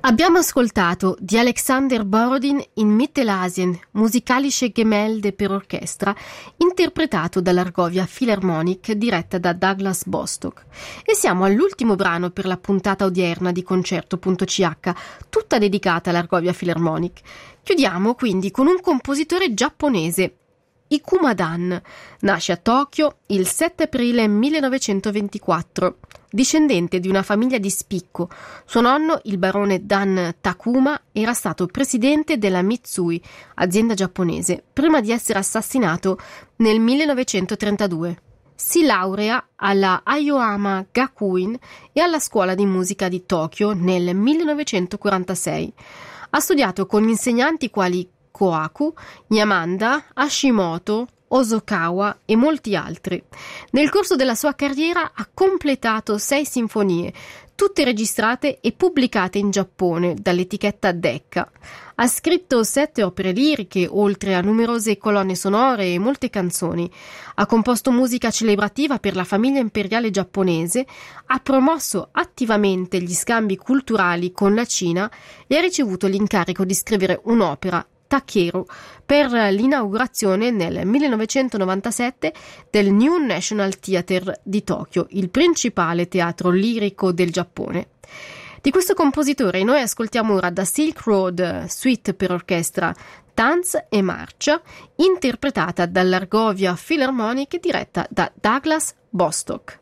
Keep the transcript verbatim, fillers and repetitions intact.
Abbiamo ascoltato di Alexander Borodin in Mittelasien, Musikalische Gemälde per orchestra, interpretato dall'Argovia Philharmonic diretta da Douglas Bostock. E siamo all'ultimo brano per la puntata odierna di Concerto punto c h, tutta dedicata all'Argovia Philharmonic. Chiudiamo quindi con un compositore giapponese, Ikuma Dan. Nasce a Tokyo il sette aprile millenovecentoventiquattro. Discendente di una famiglia di spicco, suo nonno, il barone Dan Takuma, era stato presidente della Mitsui, azienda giapponese, prima di essere assassinato nel millenovecentotrentadue. Si laurea alla Aoyama Gakuin e alla scuola di musica di Tokyo nel millenovecentoquarantasei. Ha studiato con insegnanti quali Kohaku, Yamanda, Hashimoto, Hosokawa e molti altri. Nel corso della sua carriera ha completato sei sinfonie, tutte registrate e pubblicate in Giappone dall'etichetta Decca. Ha scritto sette opere liriche, oltre a numerose colonne sonore e molte canzoni. Ha composto musica celebrativa per la famiglia imperiale giapponese, ha promosso attivamente gli scambi culturali con la Cina e ha ricevuto l'incarico di scrivere un'opera, Takeru, per l'inaugurazione nel millenovecentonovantasette del New National Theatre di Tokyo, il principale teatro lirico del Giappone. Di questo compositore noi ascoltiamo ora da Silk Road Suite per orchestra, Tanz e marcia, interpretata dall'Argovia Philharmonic diretta da Douglas Bostock.